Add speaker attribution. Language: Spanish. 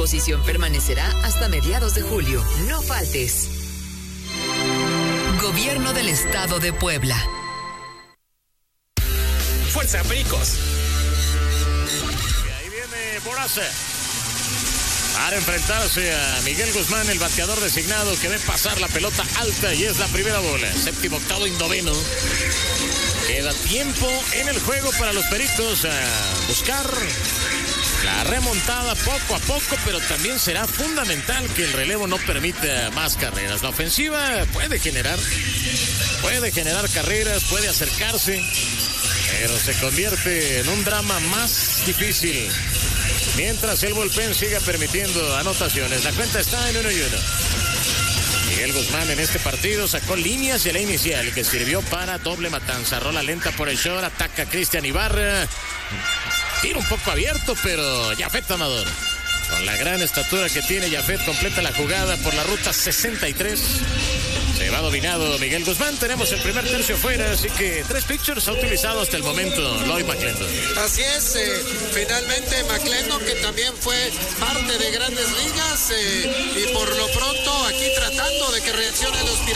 Speaker 1: disposición permanecerá hasta mediados de julio. No faltes. Gobierno del Estado de Puebla.
Speaker 2: Fuerza, Pericos. Y ahí viene Boraza para enfrentarse a Miguel Guzmán, el bateador designado, que ve pasar la pelota alta y es la primera bola. Séptimo, octavo y noveno. Queda tiempo en el juego para los Pericos a buscar la remontada poco a poco, pero también será fundamental que el relevo no permita más carreras. La ofensiva puede generar carreras, puede acercarse, pero se convierte en un drama más difícil mientras el bullpen siga permitiendo anotaciones. La cuenta está en 1-1. Miguel Guzmán en este partido sacó líneas de la inicial que sirvió para doble matanza. Rola lenta por el short, ataca Cristian Ibarra. Tiro un poco abierto, pero Yafet Amador, con la gran estatura que tiene Yafet, completa la jugada por la ruta 63. Se va dominado Miguel Guzmán. Tenemos el primer tercio fuera, así que 3 pitchers ha utilizado hasta el momento Lloyd McClendon.
Speaker 3: Así es, finalmente McClendon, que también fue parte de Grandes Ligas, y por lo pronto aquí tratando de que reaccionen los